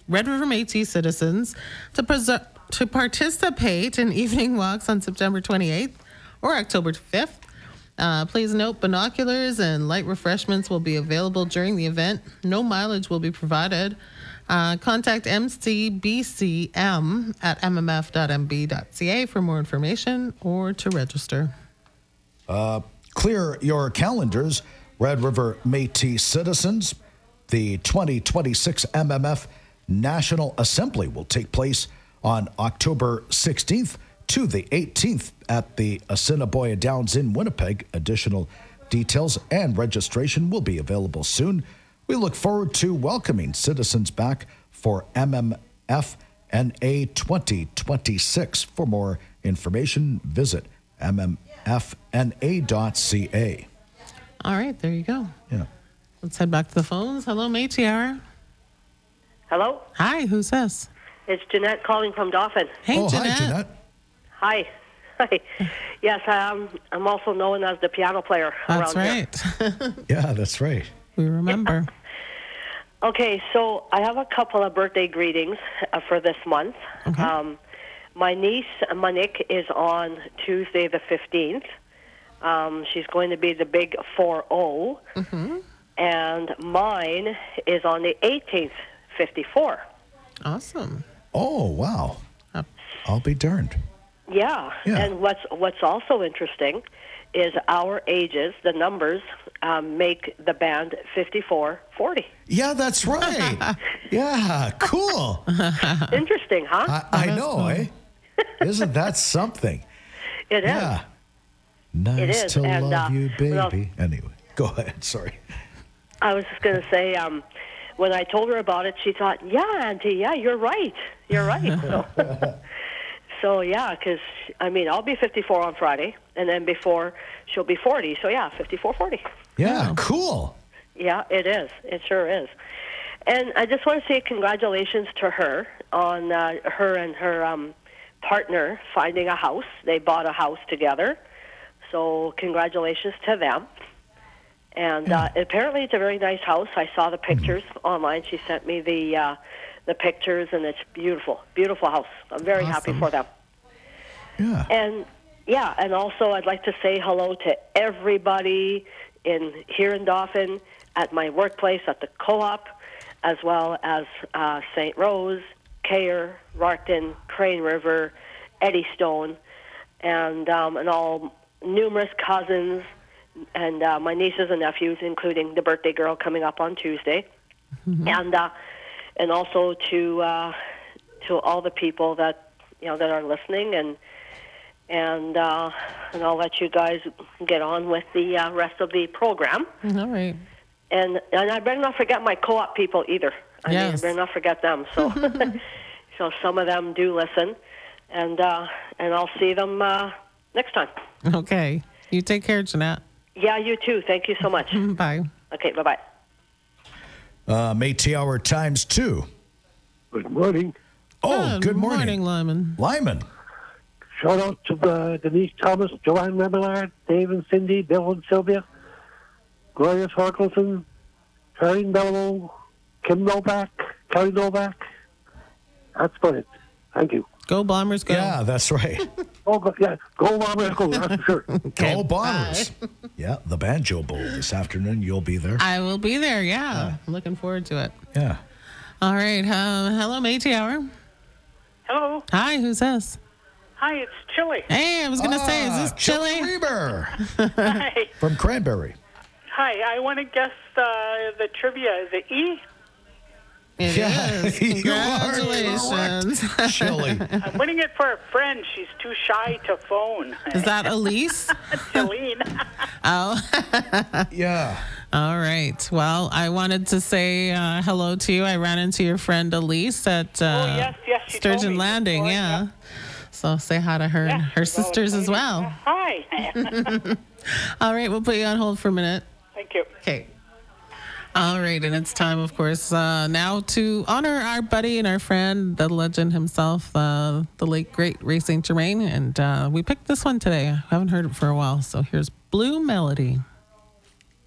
Red River Métis citizens to participate in evening walks on September 28th or October 5th. Please note, binoculars and light refreshments will be available during the event. No mileage will be provided. Contact MCBCM at mmf.mb.ca for more information or to register. Clear your calendars, Red River Métis citizens. The 2026 MMF National Assembly will take place on October 16th to the 18th at the Assiniboia Downs in Winnipeg. Additional details and registration will be available soon. We look forward to welcoming citizens back for MMF NA 2026. For more information, visit mmfna.ca. All right, there you go. Yeah. Let's head back to the phones. Hello, Métis Hour. Hello? Hi, who's this? It's Jeanette calling from Dauphin. Hey, Jeanette. Hi, Jeanette. Hi. Hi. Yes, I'm also known as the piano player That's around here. right. Yeah, that's right. We remember. Okay, so I have a couple of birthday greetings for this month. Okay. My niece, Monique, is on Tuesday the 15th. She's going to be the big 4-0. Mm-hmm. And mine is on the 18th, 54. Awesome. Oh, wow. Oh. I'll be darned. Yeah. And what's also interesting is our ages, the numbers, make the band 54-40. Yeah, that's right. Yeah, cool. Interesting, huh? I know, eh? Isn't that something? It is. Yeah. Nice It is. to And, love you, baby. well- Anyway, go ahead. Sorry. I was just going to say, when I told her about it, she thought, yeah, Auntie, yeah, you're right. You're right. So yeah, because, I mean, I'll be 54 on Friday, and then before she'll be 40. So, yeah, 54-40. Yeah, cool. Yeah, it is. It sure is. And I just want to say congratulations to her on her and her partner finding a house. They bought a house together. So congratulations to them. And apparently it's a very nice house. I saw the pictures online. She sent me the pictures, and it's beautiful, beautiful house. I'm very happy for them. Yeah. And yeah, and also I'd like to say hello to everybody here in Dauphin, at my workplace, at the co-op, as well as St. Rose, Cayer, Rarkton, Crane River, Eddystone, and all numerous cousins and my nieces and nephews, including the birthday girl coming up on Tuesday, and also to all the people that that are listening, and I'll let you guys get on with the rest of the program. All right. And I better not forget my co-op people either. I better not forget them. So so some of them do listen, and I'll see them next time. Okay. You take care, Jeanette. Yeah, you too. Thank you so much. Bye. Okay, bye-bye. Métis Hour times 2. Good morning. Oh, good morning. Lyman. Lyman. Shout out to Denise Thomas, Joanne Remillard, Dave and Cindy, Bill and Sylvia, Gloria Thorkelson, Karen Bellow, Kim Novak, Kelly Novak. That's about it. Thank you. Go Bombers, go. Yeah, that's right. Go Bombers, go. That's for sure. Go Bombers. Yeah, the Banjo Bowl this afternoon. You'll be there. I will be there, yeah. I'm looking forward to it. Yeah. All right. Hello, Métis Hour. Hello. Hi, who's this? Hi, it's Chili. Hey, I was going to say, is this Chili? Reber Hi. from Cranberry. Hi, I want to guess the trivia. Is it E? It is. You are Congratulations. correct, Chili. I'm winning it for a friend. She's too shy to phone. Is that Elise? Celine. Oh. Yeah. All right. Well, I wanted to say hello to you. I ran into your friend Elise at yes, she told Sturgeon me Landing. before, Yeah. So say hi to her and her sisters as well. Hi. All right. We'll put you on hold for a minute. Thank you. Okay. All right, and it's time, of course, now to honor our buddy and our friend, the legend himself, the late, great Ray St. Germain. And we picked this one today. I haven't heard it for a while, so here's Blue Melody.